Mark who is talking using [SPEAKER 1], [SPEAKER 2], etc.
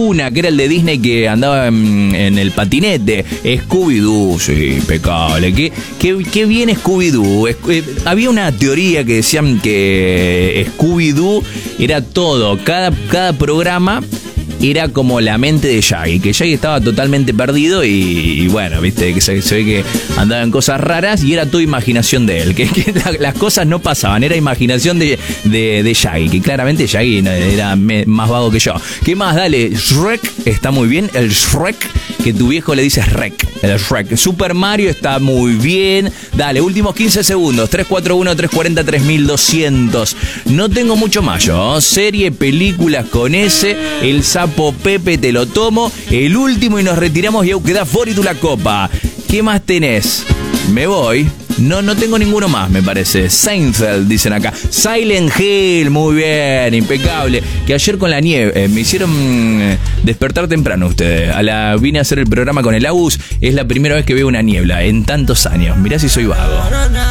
[SPEAKER 1] Luna, que era el de Disney que andaba en el patinete. Scooby-Doo, sí, impecable. Qué bien Scooby-Doo. Había una teoría que decían que Scooby-Doo era todo. Cada programa era como la mente de Shaggy, que Shaggy estaba totalmente perdido y bueno, viste, que se ve que andaba en cosas raras y era toda imaginación de él, que las cosas no pasaban, era imaginación de Shaggy, que claramente Shaggy era más vago que yo. ¿Qué más? Dale, Shrek está muy bien, el Shrek, que tu viejo le dice Shrek, el Shrek. Super Mario está muy bien. Dale, últimos 15 segundos, 341-340-3200. No tengo mucho más yo, serie, películas con ese, el Sapo Pepe te lo tomo, el último y nos retiramos y queda Foritu la copa. ¿Qué más tenés? Me voy. No tengo ninguno más, me parece. Seinfeld, dicen acá. Silent Hill, muy bien, impecable. Que ayer con la nieve me hicieron despertar temprano ustedes. Vine a hacer el programa con el Agus. Es la primera vez que veo una niebla en tantos años. Mirá si soy vago.